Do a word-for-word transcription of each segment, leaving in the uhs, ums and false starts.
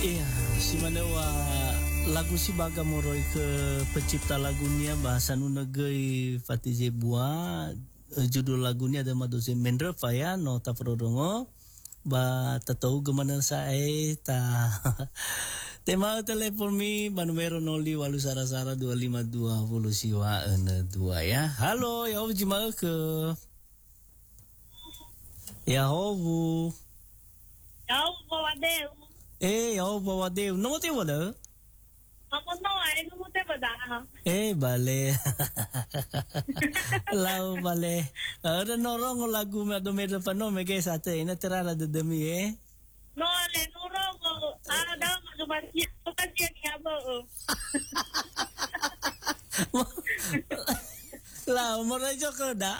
Iya, si Manawa lagu si Baga Moroy ke pencipta lagunya bahasa Nunagay Fatije Bua. Judul lagunya ada Madosi Mendra Faya no ta prodongo ba tatau gimana saya ta tema telepon mi ba numero noli walu sara sara dua lima dua puluh siwa ene dua ya. Halo ya obu jima ke ya obu ya obu wadeu eh ya obu wadeu no te wada ako no ay no te wada eh bale lau bale ada norong lagu me do me pa no me ke sate ina terala de demi eh no le norong ada magabasi kasi niya ba lau mo rejo ko da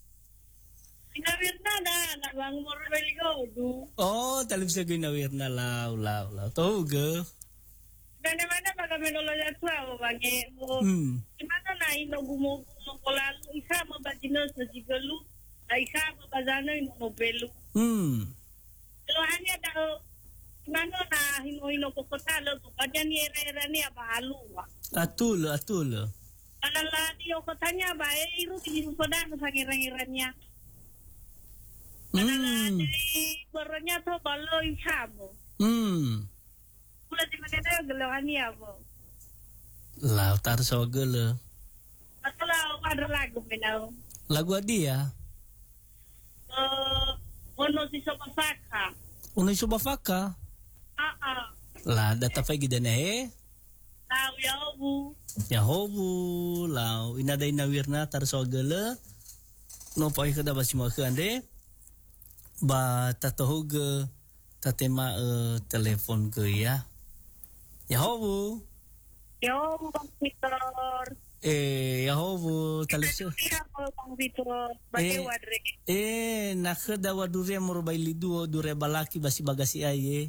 Inawirna na, nabang mo rin ko, du. Oh, talib sa ginawirna, lau, lau, lau. Tau ga? Dane mana baga menolo ya tua, bagi mo. Hmm. Imana na ino gumugumo ko lalo, isa mo ba dino sa jigalu, isa mo ba zano ino nobelu. Hmm. Pero hanya daw, imano na hino-hino ko kotalo, to kanya ni era-era niya bahalu. Atul, atul. Alalani o kotanya ba, eh, iru tingin ko na sa ngira-ngira niya. Hmm. Alalani, bornya to balo isa mo. Hmm. Pula di mana ada gelawan ya mo. Lau tar so gele. Atau ada lagu menau. Lagu adi ya? Eh, ono si Sobafaka. Uno iso bafaka? Ah ah. La data fay gidana eh. Tahu ya bu. Ya hobu, lau inada inawirna tar so gele. No pay kada ba si mga ande? Ba tatahog tatema uh, telepon ke ya. Ya hobu. Yo bang Victor. Eh ya hobu talisa. Iya bang Victor. Bagi wadre. Eh nakada wadure morobay lidu dure balaki basi bagasi aye.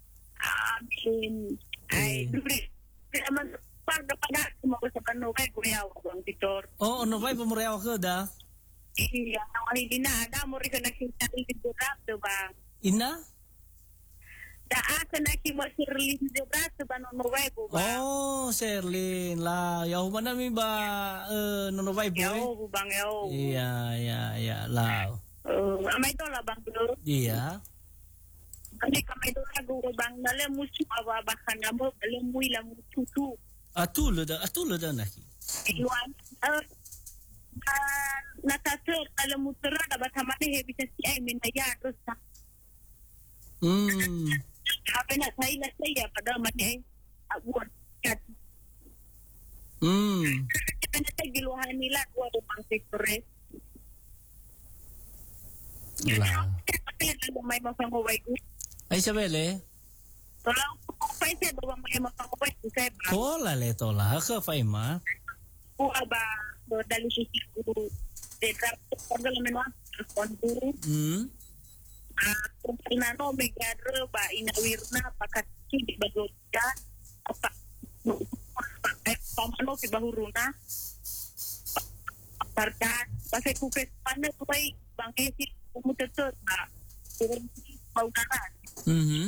Amin. Ay dure. Aman pag pada mo sa kanu kay kuya bang Victor. Oh ono bay pamurayaw ka da. Iya, ang hindi na ada mo rin ka nakita dito rato bang. Ina? Daa ka nakita si release dito rato ba no webo ba? Oh, Serlin la. Yahu mana mi ba eh nono bay boy? Yo, bang yo. Iya, iya, iya, la. Uh, amay to la bang dulu. Iya. Kasi kamay to lagu bang nala musu awa bakan namo alam mo ilang tutu. Atul da, atul da naki. Iwan. Uh, uh, natatur alam mo tara na bata mani bisa si ay minaya terus na. Hmm. Apa na saya na saya pada mani abuan kat. Hmm. Kita na tayo giluhan nila kuwa do bang sektor eh. La. Ano may mapangaway ko? Ay sabele. Tolong pa siya do bang may mapangaway ko kay ba? Tola le tola ka faima. Kuha ba do dali si siguro de trapo pagala menwa kontur. Hmm. Ah, kung pinano may gadro ba inawirna pakati di bagoda apa eh pamano si bahuruna parta kasi kukes pana tuay bangke si umutetot ba turun paudaran. Mhm.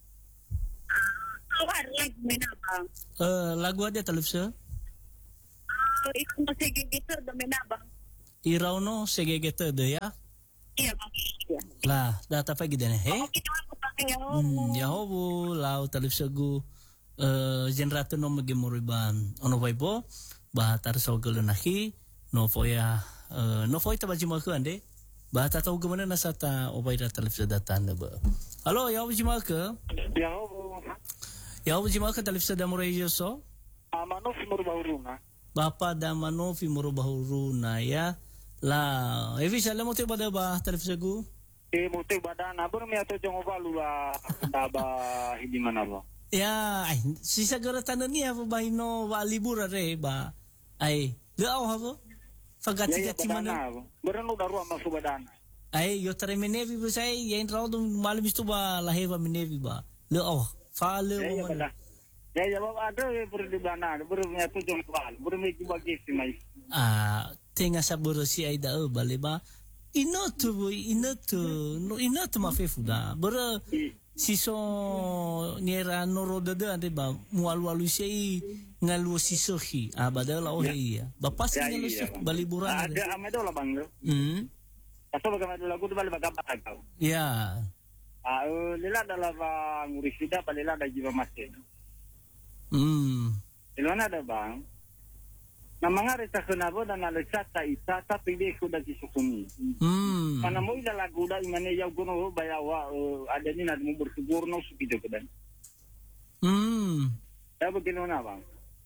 Ah, ada lagi mana bang? Eh lagu ada talipsa? Ah, itu masih gitu do mana bang? Iraw no segegete de ya. Iya bang. Iya. La, data pa gidana he. Okay, ako bang yo. Hmm, ya hobo lau talipsa gu eh generato no magimuriban. Ono bay bo ba tar so gelo nahi no foya eh no foy tabaji mo ko ande. Ba ta taw gumana na sa ta obay da talipsa data na ba. Halo, ya hobo jima ka? Ya hobo. Ya hobo jima ka talipsa da mo radio so? Amano fimur bahuruna. Bapa da mano fimuro bahuruna ya. La, evi sala mo te bada ba talipsa gu? Eh mote badana ber mi ato jong balula daba hindi manalo. Ya, ay, si sagara tanan niya po ba ino wa libura re ba? Ay, gaaw habo? Fagati Ya gati badana. man. Berano daru masu badana. Ay, yo tare menevi ba say, yain raw dum malam isto ba laheva menevi ba? Le oh, fa le Ya mo man. bada. Ya ya baba ada ber di badana, ber mi ato jong bal, ber mi bagi si mai. Ah, tenga saburo si ay da bale ba? Inoto boy, inoto. No inoto ma fefuda. Bara siso niera noroda de ante ba mualu-alu sei ngalu siso hi abada la oh iya bapas Ya, ngalu iya, sih Bang. baliburan Ah, ada ame do lah bang. hmm Pasal bagaimana lagu tu balik bagaimana kau? ya Ah, eh, lila adalah bang urisida, palila ada jiwa masih. hmm Di mana ada bang? Namanya resa kenapa dan ada cata isa tapi dia sudah disukumi. hmm Mana mau ida lagu dah imane jauh gono bayawa ada ni nak mau bersyukur no sukido kedan. hmm Ya bagaimana bang?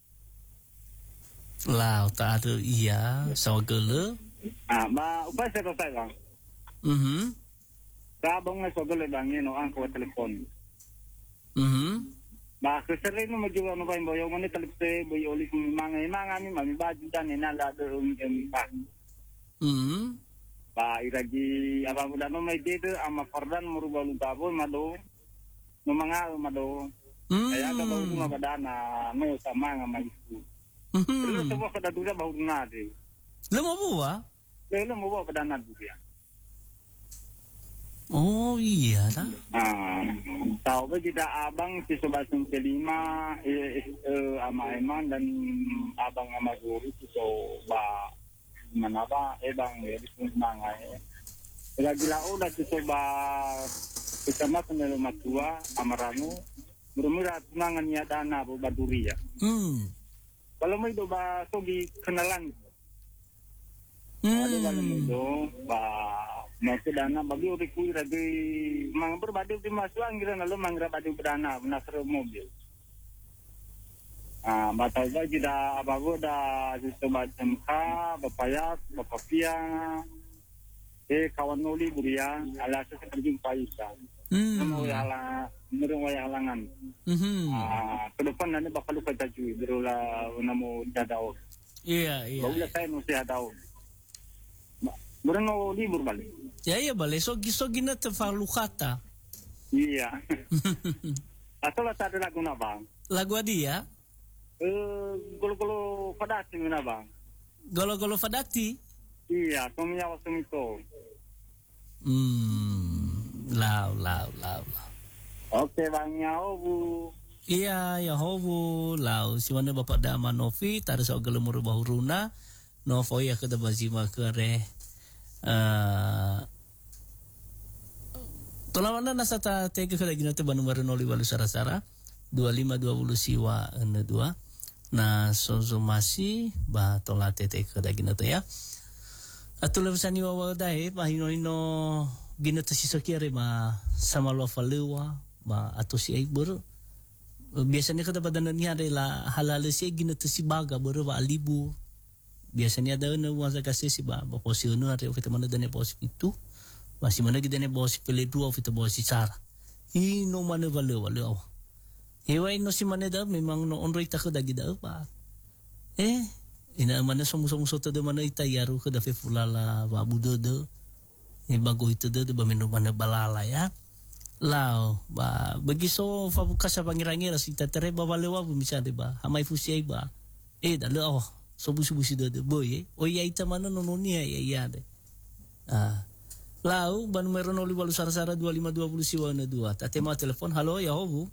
lah tak ada iya sawagele Ah, ma upah saya tahu bang. mhm Kabang na sogol bang ni no ang ko telepon. mhm Ba kesere no majuwa no bang boyo mane telepse boyo oli manga manga mi mami baju dan ni nala do um pa. mhm Ba iragi apa muda no mai dede ama fardan merubah lupa boy mado. No manga mado. Kaya ka ba hmm uma badana no sama nga mai. Pero mhm semua kada dura ba na de. lama buah Lelo mo ba badana dura. oh iya tak Ah, tahu ba kita abang si Subasung kelima eh, eh, ama Eman dan abang ama guru so ba mana ba ebang ya di manga eh. Lagi lah udah si soba bersama penelu matua amaranu bermula tunangan ya dana bu baduri ya. hmm Kalau mau itu ba sogi kenalan. Ada kalau mau hmm itu ba masih dana bagi uri kui lagi mang berbadu di masuang kira lalu mangra badu berdana menasar mobil. Ah, batal ba jida abago da justo macam ka bapayat bapapia eh kawan noli buria ala seperti paisa. Mau hmm ala merung halangan. mhm Ah, ke depan nanti bakal lupa taju berulah namo dadao. iya iya Baula saya mesti hadao. Berano libur balik. ya iya bale so so gina te falu kata Iya. Asal tak ada lagu na bang. lagu dia Eh, golo-golo pada sini na bang. golo-golo fadati Iya, kami awak semito. hmm lau lau lau lau Oke bang nyao bu. iya ya hobu lau si mana bapak dama novi tada so gelo muru bahuruna novo ya kada bazima kare uh, tolawana nasata tega kada gina te banu baru noli walu sara-sara dua lima dua puluh siwa ene dua na sozo masih ba tolate te kada gina te ya atula bisani wawa dai ba hino hino gina te sisokire ma sama lo falewa ba ato si ai buru biasanya kada badanan niya adalah halal si gina te si baga buru ba alibu biasanya ada na wasa kasi si ba ba posi no are kita mana dane posi itu masih mana kita ne posi pele dua kita posi sara ino mana vale vale oh hewa ino si mana da memang no onroi ta kada gida pa eh ina mana somu somu soto de mana ita yaru kada fe fulala ba budodo e bago itu de ba menu mana balala ya lao ba bagi so fa buka sa pangirangira si tatere ba vale wa bisa de ba hamai fusi ba eh da lo so busi-busi de boy eh o ya ita mana nono ni ya ya de ah lau ban numero noli walu sara-sara dua lima dua puluh siwa na dua tate ma telepon halo ya hobu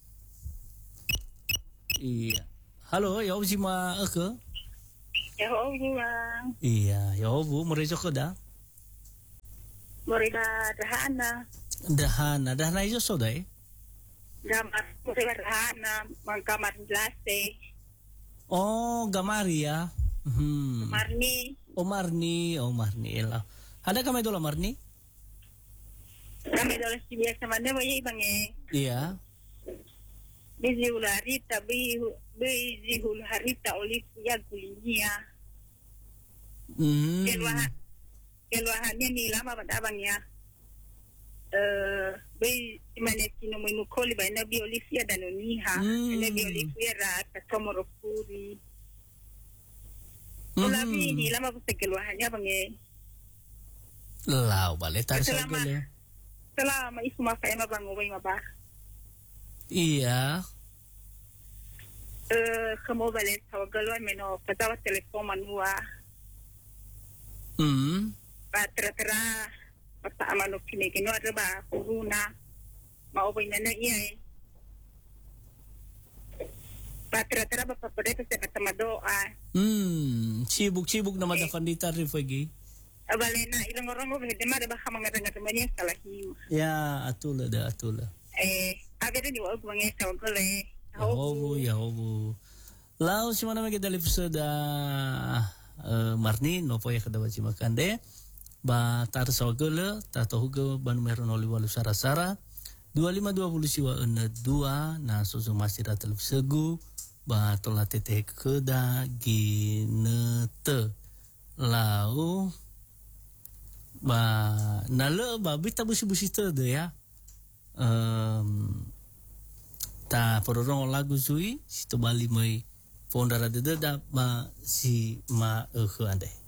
iya halo ya hobu si ma eke Ya hobi bang. iya ya hobu merejo koda Morida dahana. dahana dahana iso soda eh Gamar morida dahana. Mangkamar lase. oh gamari ya hmm Marni. oh marni oh marni lah ada kami dulu marni Kami dalam si biasa mana bayi bang eh. iya Bizi ularita bi bizi ularita olip ya kulinya. hmm Keluahan keluahannya ni lama pada abang ya. Eh, bi mana kino menukoli ba na bi olivia dan uniha. Hmm. Na bi olivia ra katomoro puri. Mhm. Ulabi ni lama pa keluahannya bang eh. lau balik tar sa Selama- gele Selama isu mapa ema bang ubay mapa. iya Eh, kamu balik tawagalo meno patawa telepon manua. hmm Ba tera-tera pata amano kini kino ada ba kuruna. mau nana iya eh. Patra-tara ba papareto sa katama doa. Hmm, sibuk-sibuk na madafandita rin pagi. Abalena, ilang orang mo, hindi ma, diba ka mga rangatumanya sa lahim. Ya, atula da, atula. Eh, aga rin yung mga sa wagole. Yahobu, Yahobu. Lao si mana mga dalip sa da uh, Marni, no po ya kadawa si Makande. Ba tar sa wagole, tato hugo ban meron oli walu sara-sara. Dua lima dua puluh siwa ena dua na susu masih ratalip segu. Ba tola tete keda ginete. Lau ba nala ba bita busi-busi tede ya. Um, ta pororong lagu sui situ bali mai pondara de da ba si ma eh ande.